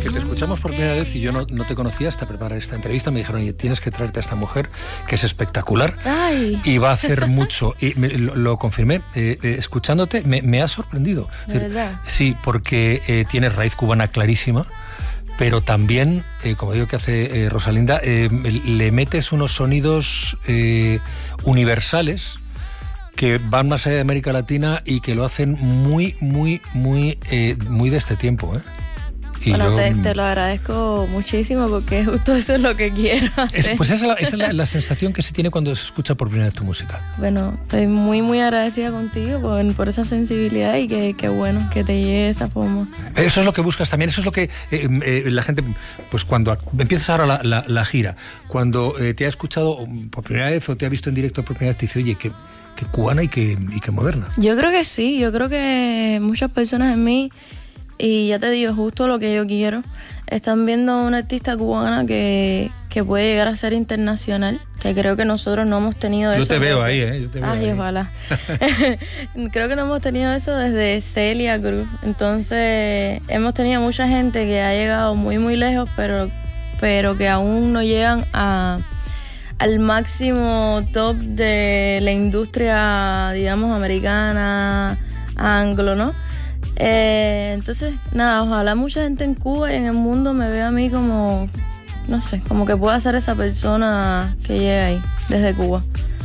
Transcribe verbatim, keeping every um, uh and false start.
que te escuchamos por primera vez y yo no, no te conocía hasta preparar esta entrevista. Me dijeron, oye, tienes que traerte a esta mujer que es espectacular. Ay. Y va a hacer mucho. Y me, lo, lo confirmé. Eh, eh, escuchándote me, me ha sorprendido. ¿De es decir, verdad? Sí, porque eh, tienes raíz cubana clarísima. Pero también, eh, como digo que hace eh, Rosalinda, eh, le metes unos sonidos eh, universales que van más allá de América Latina y que lo hacen muy, muy, muy, eh, muy de este tiempo, ¿eh? Y bueno, yo, te, te lo agradezco muchísimo porque justo eso es lo que quiero hacer. Es, pues esa, esa es la, la sensación que se tiene cuando se escucha por primera vez tu música. Bueno, estoy muy, muy agradecida contigo por, por esa sensibilidad y que, que bueno, que te llegue de esa forma. Eso es lo que buscas también, eso es lo que eh, eh, la gente, pues cuando empiezas ahora la, la, la gira, cuando eh, te ha escuchado por primera vez o te ha visto en directo por primera vez, te dice, oye, que, que cubana y que, y que moderna. Yo creo que sí, yo creo que muchas personas en mí, y ya te digo, justo lo que yo quiero, están viendo una artista cubana que, que puede llegar a ser internacional, que creo que nosotros no hemos tenido eso. Yo te veo desde... ahí, ¿eh? Yo te veo Ay, ahí. ojalá. Creo que no hemos tenido eso desde Celia Cruz. Entonces, hemos tenido mucha gente que ha llegado muy, muy lejos, pero, pero que aún no llegan a... al máximo top de la industria, digamos, americana, anglo, ¿no? Eh, entonces, nada, ojalá mucha gente en Cuba y en el mundo me vea a mí como, no sé, como que pueda ser esa persona que llega ahí, desde Cuba.